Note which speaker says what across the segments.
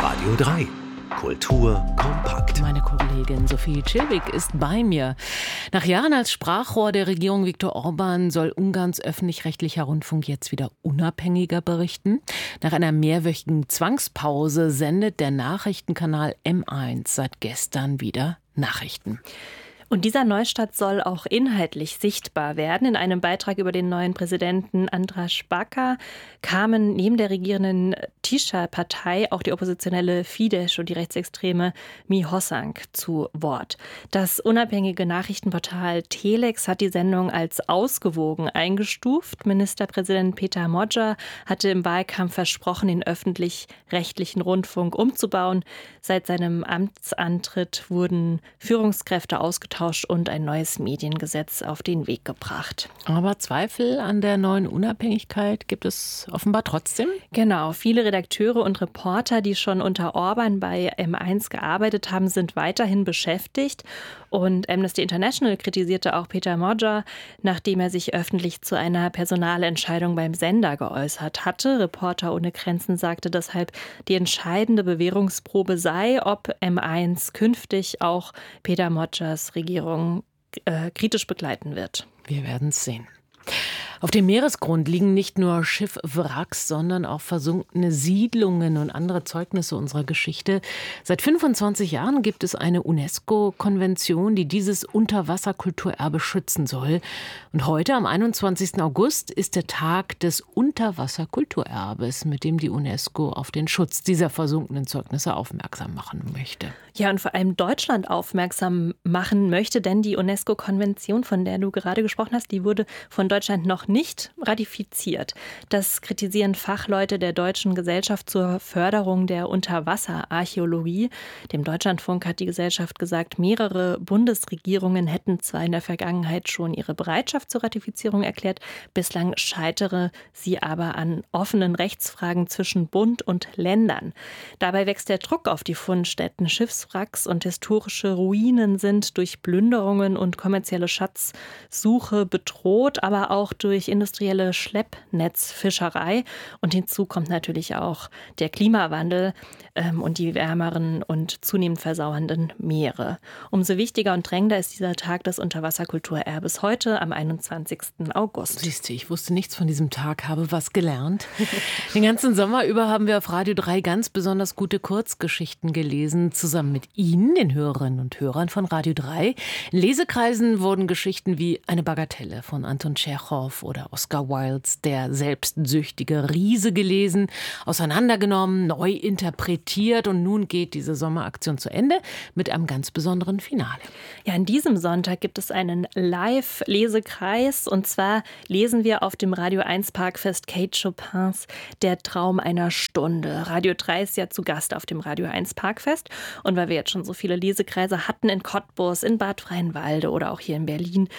Speaker 1: Radio 3. Kultur kompakt.
Speaker 2: Meine Kollegin Sophie Cevik ist bei mir. Nach Jahren als Sprachrohr der Regierung Viktor Orban soll Ungarns öffentlich-rechtlicher Rundfunk jetzt wieder unabhängiger berichten. Nach einer mehrwöchigen Zwangspause sendet der Nachrichtenkanal M1 seit gestern wieder Nachrichten.
Speaker 3: Und dieser Neustart soll auch inhaltlich sichtbar werden. In einem Beitrag über den neuen Präsidenten András Baka kamen neben der regierenden Tisza-Partei auch die oppositionelle Fidesz und die rechtsextreme Mi-Hosszank zu Wort. Das unabhängige Nachrichtenportal Telex hat die Sendung als ausgewogen eingestuft. Ministerpräsident Péter Magyar hatte im Wahlkampf versprochen, den öffentlich-rechtlichen Rundfunk umzubauen. Seit seinem Amtsantritt wurden Führungskräfte ausgetauscht und ein neues Mediengesetz auf den Weg gebracht.
Speaker 2: Aber Zweifel an der neuen Unabhängigkeit gibt es offenbar trotzdem?
Speaker 3: Genau, viele Redakteure und Reporter, die schon unter Orban bei M1 gearbeitet haben, sind weiterhin beschäftigt. Und Amnesty International kritisierte auch Péter Magyar, nachdem er sich öffentlich zu einer Personalentscheidung beim Sender geäußert hatte. Reporter ohne Grenzen sagte deshalb, die entscheidende Bewährungsprobe sei, ob M1 künftig auch Péter Magyars Regierung kritisch begleiten wird.
Speaker 2: Wir werden es sehen. Auf dem Meeresgrund liegen nicht nur Schiffwracks, sondern auch versunkene Siedlungen und andere Zeugnisse unserer Geschichte. Seit 25 Jahren gibt es eine UNESCO-Konvention, die dieses Unterwasserkulturerbe schützen soll. Und heute, am 21. August, ist der Tag des Unterwasserkulturerbes, mit dem die UNESCO auf den Schutz dieser versunkenen Zeugnisse aufmerksam machen möchte.
Speaker 3: Ja, und vor allem Deutschland aufmerksam machen möchte, denn die UNESCO-Konvention, von der du gerade gesprochen hast, die wurde von Deutschland noch nicht ratifiziert. Das kritisieren Fachleute der Deutschen Gesellschaft zur Förderung der Unterwasserarchäologie. Dem Deutschlandfunk hat die Gesellschaft gesagt, mehrere Bundesregierungen hätten zwar in der Vergangenheit schon ihre Bereitschaft zur Ratifizierung erklärt, bislang scheitere sie aber an offenen Rechtsfragen zwischen Bund und Ländern. Dabei wächst der Druck auf die Fundstätten. Schiffswracks und historische Ruinen sind durch Plünderungen und kommerzielle Schatzsuche bedroht, aber auch durch industrielle Schleppnetzfischerei. Und hinzu kommt natürlich auch der Klimawandel und die wärmeren und zunehmend versauernden Meere. Umso wichtiger und drängender ist dieser Tag des Unterwasserkulturerbes heute am 21. August.
Speaker 2: Siehst du, ich wusste nichts von diesem Tag, habe was gelernt. Den ganzen Sommer über haben wir auf Radio 3 ganz besonders gute Kurzgeschichten gelesen, zusammen mit Ihnen, den Hörerinnen und Hörern von Radio 3. In Lesekreisen wurden Geschichten wie Eine Bagatelle von Anton Tschechow oder Oscar Wildes Der selbstsüchtige Riese gelesen, auseinandergenommen, neu interpretiert und nun geht diese Sommeraktion zu Ende mit einem ganz besonderen Finale.
Speaker 3: Ja, an diesem Sonntag gibt es einen Live-Lesekreis und zwar lesen wir auf dem Radio 1 Parkfest Kate Chopins Der Traum einer Stunde. Radio 3 ist ja zu Gast auf dem Radio 1 Parkfest und weil wir jetzt schon so viele Lesekreise hatten in Cottbus, in Bad Freienwalde oder auch hier in Berlin,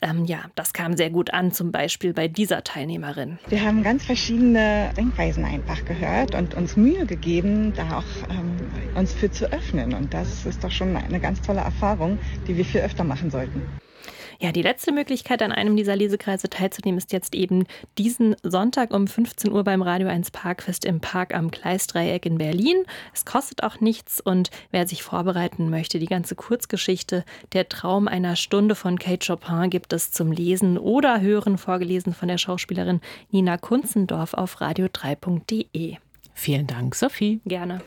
Speaker 3: das kam sehr gut an, zum Beispiel bei dieser Teilnehmerin.
Speaker 4: Wir haben ganz verschiedene Denkweisen einfach gehört und uns Mühe gegeben, da auch uns für zu öffnen. Und das ist doch schon eine ganz tolle Erfahrung, die wir viel öfter machen sollten.
Speaker 3: Ja, die letzte Möglichkeit, an einem dieser Lesekreise teilzunehmen, ist jetzt eben diesen Sonntag um 15 Uhr beim Radio 1 Parkfest im Park am Gleisdreieck in Berlin. Es kostet auch nichts und wer sich vorbereiten möchte, die ganze Kurzgeschichte Der Traum einer Stunde von Kate Chopin gibt es zum Lesen oder Hören, vorgelesen von der Schauspielerin Nina Kunzendorf auf radio3.de.
Speaker 2: Vielen Dank, Sophie.
Speaker 3: Gerne.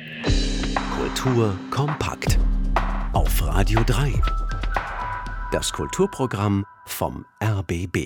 Speaker 1: Kultur kompakt. Auf Radio 3. Das Kulturprogramm vom RBB.